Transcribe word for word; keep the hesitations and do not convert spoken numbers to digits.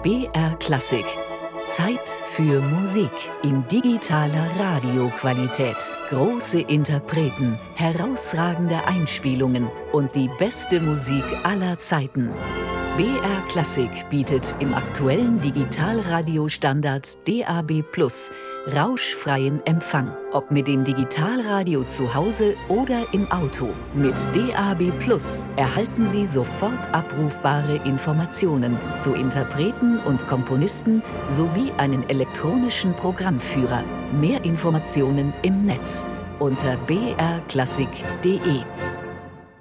B R Klassik. Zeit für Musik in digitaler Radioqualität. Große Interpreten, herausragende Einspielungen und die beste Musik aller Zeiten. B R Klassik bietet im aktuellen Digitalradiostandard D A B plus rauschfreien Empfang. Ob mit dem Digitalradio zu Hause oder im Auto. Mit D A B plus erhalten Sie sofort abrufbare Informationen zu Interpreten und Komponisten sowie einen elektronischen Programmführer. Mehr Informationen im Netz unter b r klassik punkt de.